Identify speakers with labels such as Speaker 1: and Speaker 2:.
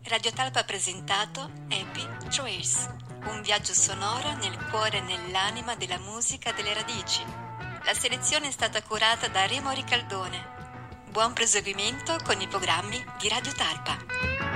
Speaker 1: Radio Talpa ha presentato Happy Trails, un viaggio sonoro nel cuore e nell'anima della musica delle radici. La selezione è stata curata da Remo Ricaldone. Buon proseguimento con i programmi di Radio Talpa.